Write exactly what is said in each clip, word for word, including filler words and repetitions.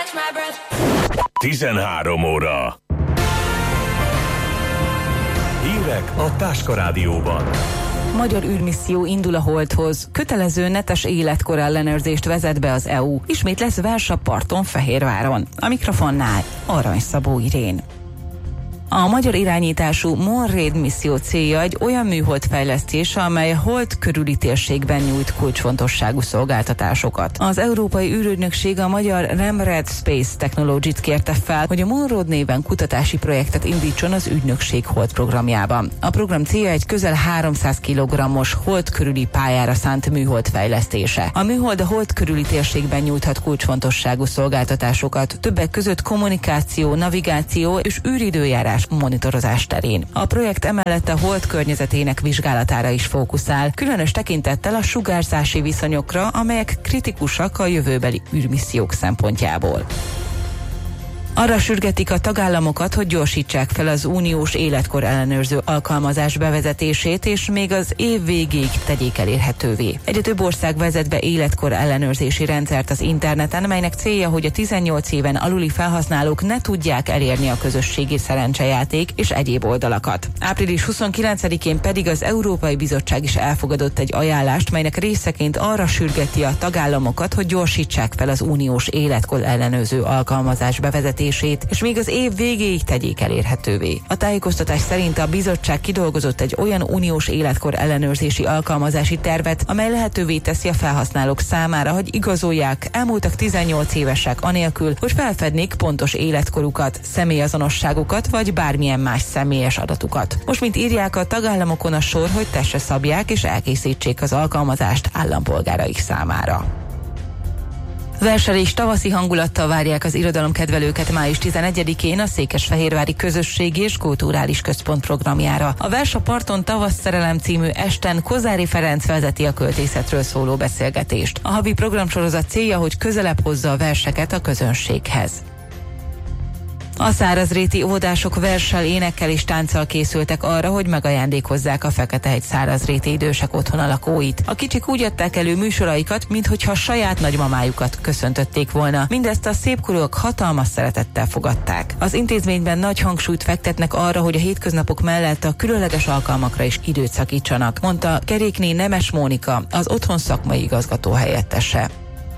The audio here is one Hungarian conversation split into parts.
tizenhárom óra. Hírek a Táska Rádióban. Magyar űrmisszió indul a Holdhoz. Kötelező netes életkor ellenőrzést vezet be az é u. Ismét lesz vers a parton Fehérváron. A mikrofonnál Arany Szabó Irén. A magyar irányítású Moon-Ray misszió célja egy olyan műhold fejlesztése, amely a hold körüli térségben nyújt kulcsfontosságú szolgáltatásokat. Az Európai űrügynökség a magyar Remred Space Technology-t kérte fel, hogy a Moon-Road néven kutatási projektet indítson az ügynökség hold programjában. A program célja egy közel háromszáz kilogrammos hold körüli pályára szánt műhold fejlesztése. A műhold a hold körüli térségben nyújthat kulcsfontosságú szolgáltatásokat, többek között kommunikáció, navigáció és űridőjárás monitorozás terén. A projekt emellett a hold környezetének vizsgálatára is fókuszál, különös tekintettel a sugárzási viszonyokra, amelyek kritikusak a jövőbeli űrmissziók szempontjából. Arra sürgetik a tagállamokat, hogy gyorsítsák fel az uniós életkor ellenőrző alkalmazás bevezetését, és még az év végéig tegyék elérhetővé. Egyre több ország vezet be életkor ellenőrzési rendszert az interneten, melynek célja, hogy a tizennyolc éven aluli felhasználók ne tudják elérni a közösségi szerencsejáték és egyéb oldalakat. április huszonkilencedikén pedig az Európai Bizottság is elfogadott egy ajánlást, melynek részeként arra sürgeti a tagállamokat, hogy gyorsítsák fel az uniós életkor ellenőrző alkalmazás bevezetését, és még az év végéig tegyék elérhetővé. A tájékoztatás szerint a bizottság kidolgozott egy olyan uniós életkor ellenőrzési alkalmazási tervet, amely lehetővé teszi a felhasználók számára, hogy igazolják, elmúltak tizennyolc évesek anélkül, hogy felfednék pontos életkorukat, személyazonosságukat vagy bármilyen más személyes adatukat. Most, mint írják, a tagállamokon a sor, hogy testre szabják és elkészítsék az alkalmazást állampolgáraik számára. Versel és tavaszi hangulattal várják az irodalomkedvelőket május tizenegyedikén a Székesfehérvári Közösségi és Kulturális Központ programjára. A Vers a parton tavasz szerelem című esten Kozári Ferenc vezeti a költészetről szóló beszélgetést. A havi programsorozat célja, hogy közelebb hozza a verseket a közönséghez. A szárazréti óvodások verssel, énekkel és tánccal készültek arra, hogy megajándékozzák a Feketehegy szárazréti idősek otthona lakóit. A kicsik úgy adták elő műsoraikat, minthogyha saját nagymamájukat köszöntötték volna. Mindezt a szépkorúak hatalmas szeretettel fogadták. Az intézményben nagy hangsúlyt fektetnek arra, hogy a hétköznapok mellett a különleges alkalmakra is időt szakítsanak, mondta Kerékné Nemes Mónika, az otthon szakmai igazgató helyettese.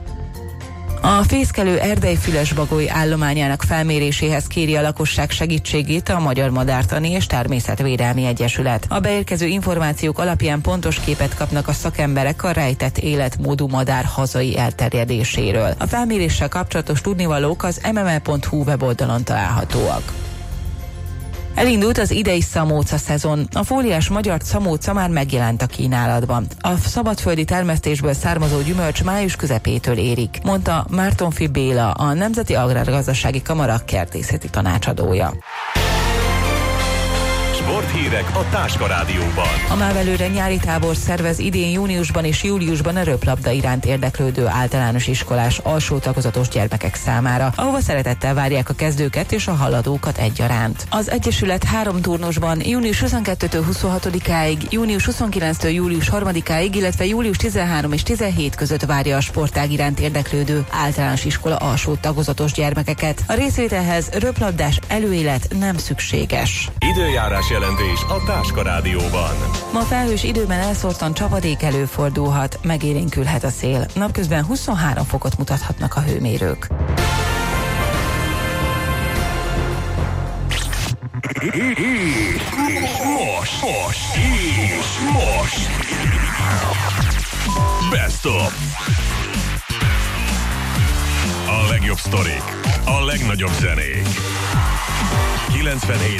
A fészkelő erdei-fülesbagoly állományának felméréséhez kéri a lakosság segítségét a Magyar Madártani és Természetvédelmi Egyesület. A beérkező információk alapján pontos képet kapnak a szakemberek a rejtett életmódú madár hazai elterjedéséről. A felméréssel kapcsolatos tudnivalók az em em e pont hu weboldalon találhatóak. Elindult az idei szamóca szezon. A fóliás magyar szamóca már megjelent a kínálatban. A szabadföldi termesztésből származó gyümölcs május közepétől érik, mondta Mártonfi Béla, a Nemzeti Agrárgazdasági Kamara kertészeti tanácsadója. Sporthírek a Táska Rádióban. A Mávelőre nyári tábor szervez idén júniusban és júliusban a röplabda iránt érdeklődő általános iskolás alsó tagozatos gyermekek számára, ahova szeretettel várják a kezdőket és a haladókat egyaránt. Az Egyesület három turnusban június huszonkettőtől huszonhatodikáig, június huszonkilencedikétől július harmadikáig, illetve július tizenharmadika és tizenhét között várja a sportág iránt érdeklődő általános iskola alsó tagozatos gyermekeket. A részvételhez röplabdás előélet nem szükséges. Időjárás jelentés a Táska Rádióban. Ma felhős időben elszórtan csapadék előfordulhat, megélénkülhet a szél. Napközben huszonhárom fokot mutathatnak a hőmérők. Most, most, és most. Best of. A legjobb sztorik, a legnagyobb zenék. kilencvenhét